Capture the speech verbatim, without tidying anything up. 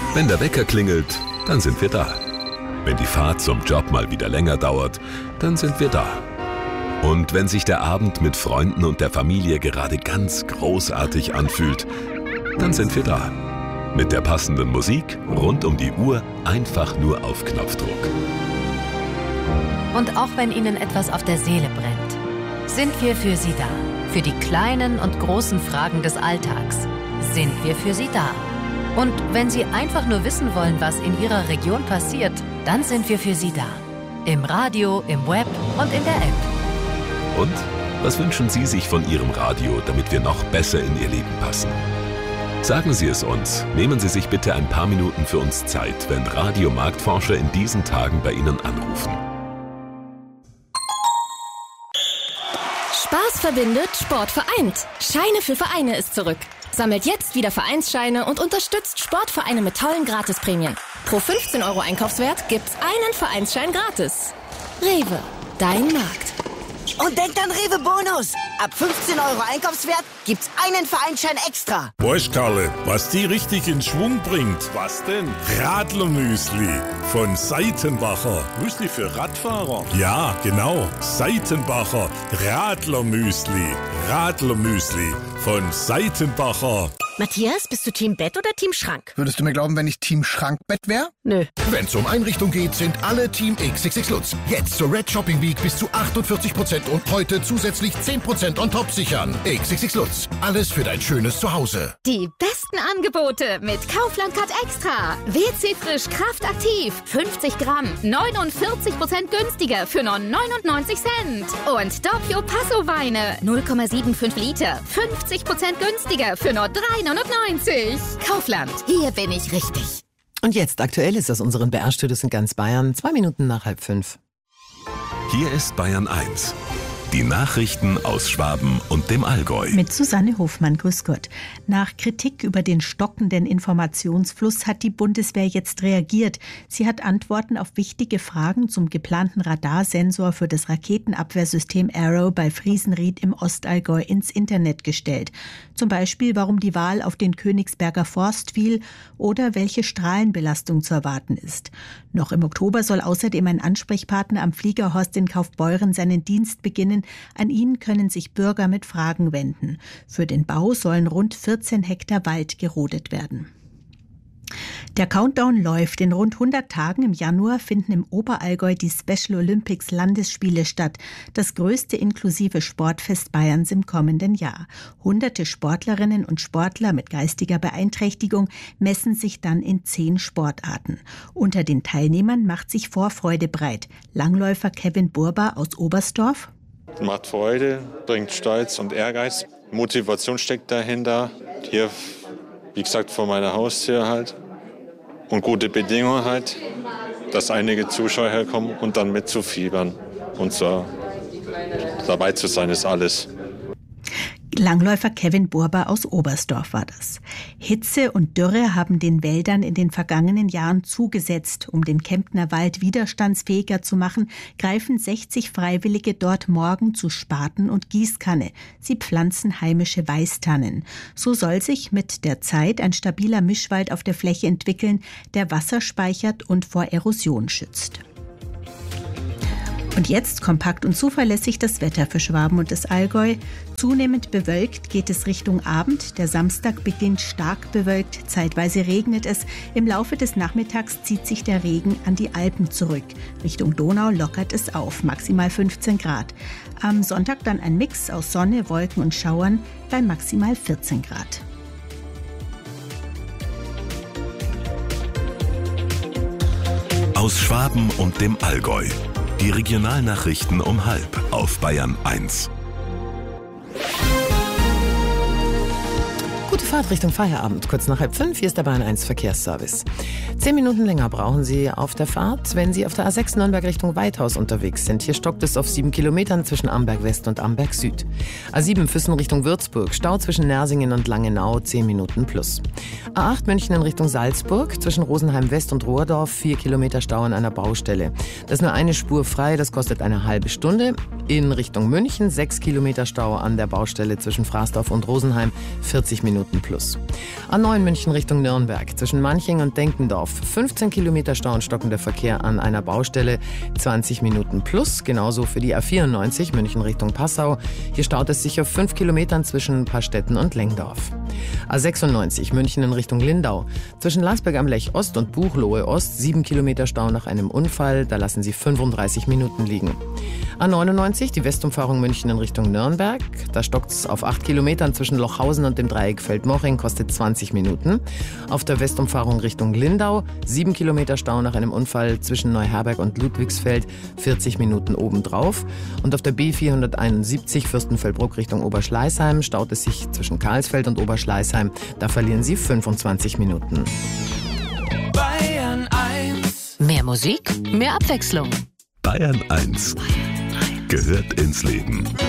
Wenn der Wecker klingelt, dann sind wir da. Wenn die Fahrt zum Job mal wieder länger dauert, dann sind wir da. Und wenn sich der Abend mit Freunden und der Familie gerade ganz großartig anfühlt, dann sind wir da. Mit der passenden Musik rund um die Uhr, einfach nur auf Knopfdruck. Und auch wenn Ihnen etwas auf der Seele brennt, sind wir für Sie da. Für die kleinen und großen Fragen des Alltags sind wir für Sie da. Und wenn Sie einfach nur wissen wollen, was in Ihrer Region passiert, dann sind wir für Sie da. Im Radio, im Web und in der App. Und was wünschen Sie sich von Ihrem Radio, damit wir noch besser in Ihr Leben passen? Sagen Sie es uns. Nehmen Sie sich bitte ein paar Minuten für uns Zeit, wenn Radiomarktforscher in diesen Tagen bei Ihnen anrufen. Spaß verbindet, Sport vereint. Scheine für Vereine ist zurück. Sammelt jetzt wieder Vereinsscheine und unterstützt Sportvereine mit tollen Gratisprämien. Pro fünfzehn Euro Einkaufswert gibt's einen Vereinsschein gratis. Rewe, dein Markt. Und denkt an Rewe Bonus. Ab fünfzehn Euro Einkaufswert gibt's einen Vereinsschein extra. Weißt, Karle, was die richtig in Schwung bringt? Was denn? Radlermüsli von Seitenbacher. Müsli für Radfahrer? Ja, genau. Seitenbacher Radlermüsli. Radlermüsli von Seitenbacher. Matthias, bist du Team Bett oder Team Schrank? Würdest du mir glauben, wenn ich Team Schrankbett wäre? Nö. Wenn's um Einrichtung geht, sind alle Team X X X Lutz. Jetzt zur Red Shopping Week bis zu achtundvierzig Prozent und heute zusätzlich zehn Prozent on top sichern. X X X Lutz. Alles für dein schönes Zuhause. Die besten Angebote mit Kaufland Cut Extra. W C Frisch Kraft Aktiv. fünfzig Gramm. neunundvierzig Prozent günstiger für nur neunundneunzig Cent. Und Doppio Passo Weine. null Komma fünfundsiebzig Liter. fünfzig Prozent günstiger für nur drei neunundneunzig. Kaufland. Hier bin ich richtig. Und jetzt aktuell ist aus unseren B R-Studios in ganz Bayern. Zwei Minuten nach halb fünf. Hier ist Bayern eins. Die Nachrichten aus Schwaben und dem Allgäu. Mit Susanne Hofmann, grüß Gott. Nach Kritik über den stockenden Informationsfluss hat die Bundeswehr jetzt reagiert. Sie hat Antworten auf wichtige Fragen zum geplanten Radarsensor für das Raketenabwehrsystem Arrow bei Friesenried im Ostallgäu ins Internet gestellt. Zum Beispiel, warum die Wahl auf den Königsberger Forst fiel oder welche Strahlenbelastung zu erwarten ist. Noch im Oktober soll außerdem ein Ansprechpartner am Fliegerhorst in Kaufbeuren seinen Dienst beginnen. An ihn können sich Bürger mit Fragen wenden. Für den Bau sollen rund vierzehn Hektar Wald gerodet werden. Der Countdown läuft. In rund hundert Tagen im Januar finden im Oberallgäu die Special Olympics Landesspiele statt. Das größte inklusive Sportfest Bayerns im kommenden Jahr. Hunderte Sportlerinnen und Sportler mit geistiger Beeinträchtigung messen sich dann in zehn Sportarten. Unter den Teilnehmern macht sich Vorfreude breit. Langläufer Kevin Burba aus Oberstdorf. Macht Freude, bringt Stolz und Ehrgeiz. Motivation steckt dahinter. Hier, wie gesagt, vor meiner Haustür halt. Und gute Bedingungen halt, dass einige Zuschauer herkommen und dann mitzufiebern. Und so dabei zu sein, ist alles. Langläufer Kevin Burba aus Oberstdorf war das. Hitze und Dürre haben den Wäldern in den vergangenen Jahren zugesetzt. Um den Kemptner Wald widerstandsfähiger zu machen, greifen sechzig Freiwillige dort morgen zu Spaten und Gießkanne. Sie pflanzen heimische Weißtannen. So soll sich mit der Zeit ein stabiler Mischwald auf der Fläche entwickeln, der Wasser speichert und vor Erosion schützt. Und jetzt kompakt und zuverlässig das Wetter für Schwaben und das Allgäu. Zunehmend bewölkt geht es Richtung Abend. Der Samstag beginnt stark bewölkt, zeitweise regnet es. Im Laufe des Nachmittags zieht sich der Regen an die Alpen zurück. Richtung Donau lockert es auf, maximal fünfzehn Grad. Am Sonntag dann ein Mix aus Sonne, Wolken und Schauern bei maximal vierzehn Grad. Aus Schwaben und dem Allgäu. Die Regionalnachrichten um halb auf Bayern eins. Gute Fahrt Richtung Feierabend. Kurz nach halb fünf, hier ist der Bayern eins Verkehrsservice. Zehn Minuten länger brauchen Sie auf der Fahrt, wenn Sie auf der A sechs Nürnberg Richtung Weithaus unterwegs sind. Hier stockt es auf sieben Kilometern zwischen Amberg West und Amberg Süd. A sieben Füssen Richtung Würzburg, Stau zwischen Nersingen und Langenau, zehn Minuten plus. A acht München in Richtung Salzburg, zwischen Rosenheim West und Rohrdorf, vier Kilometer Stau an einer Baustelle. Da ist nur eine Spur frei, das kostet eine halbe Stunde. In Richtung München, sechs Kilometer Stau an der Baustelle zwischen Fraßdorf und Rosenheim, vierzig Minuten Minuten plus. A neun München Richtung Nürnberg. Zwischen Manching und Denkendorf. fünfzehn Kilometer Stau und stockender Verkehr an einer Baustelle. zwanzig Minuten plus. Genauso für die A vierundneunzig München Richtung Passau. Hier staut es sich auf fünf Kilometern zwischen Pastetten und Lengdorf. A sechsundneunzig München in Richtung Lindau. Zwischen Landsberg am Lech Ost und Buchloe Ost. sieben Kilometer Stau nach einem Unfall. Da lassen Sie fünfunddreißig Minuten liegen. A neunundneunzig, die Westumfahrung München in Richtung Nürnberg. Da stockt es auf acht Kilometern zwischen Lochhausen und dem Dreieck Feldmoching, kostet zwanzig Minuten. Auf der Westumfahrung Richtung Lindau, sieben Kilometer Stau nach einem Unfall zwischen Neuherberg und Ludwigsfeld, vierzig Minuten obendrauf. Und auf der B vierhunderteinundsiebzig Fürstenfeldbruck Richtung Oberschleißheim staut es sich zwischen Karlsfeld und Oberschleißheim. Da verlieren Sie fünfundzwanzig Minuten. Bayern eins. Mehr Musik, mehr Abwechslung. Bayern eins gehört ins Leben.